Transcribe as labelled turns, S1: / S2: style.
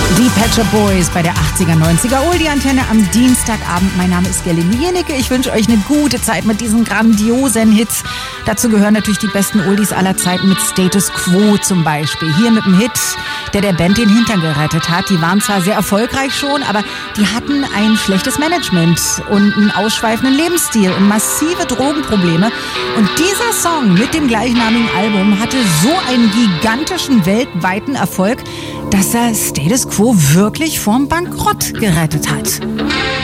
S1: Die Pet Shop Boys bei der 80er, 90er Oldie-Antenne am Dienstagabend. Mein Name ist Gerlinde Jennecke. Ich wünsche euch eine gute Zeit mit diesen grandiosen Hits. Dazu gehören natürlich die besten Oldies aller Zeiten mit Status Quo zum Beispiel. Hier mit dem Hit, der Band den Hintern gerettet hat. Die waren zwar sehr erfolgreich schon, aber die hatten ein schlechtes Management und einen ausschweifenden Lebensstil und massive Drogenprobleme. Und dieser Song mit dem gleichnamigen Album hatte so einen gigantischen weltweiten Erfolg, dass er Status Quo wirklich vorm Bankrott gerettet hat.